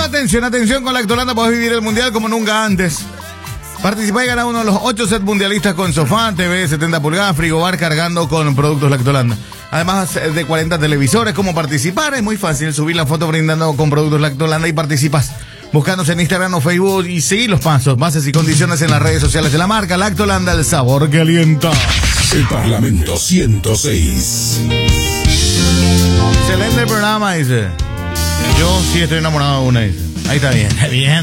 atención con Lactolanda, podés vivir el mundial como nunca antes. Participa y gana uno de los 8 sets mundialistas con sofá, TV 70 pulgadas, frigobar cargando con productos Lactolanda. Además de 40 televisores. ¿Cómo participar? Es muy fácil. Subir la foto brindando con productos Lactolanda y participas. Buscanos en Instagram o Facebook y seguir los pasos, bases y condiciones en las redes sociales de la marca Lactolanda, el sabor que alienta. El Parlamento 106. Excelente programa, dice. Yo sí estoy enamorado de una, dice. Ahí está bien. Bien.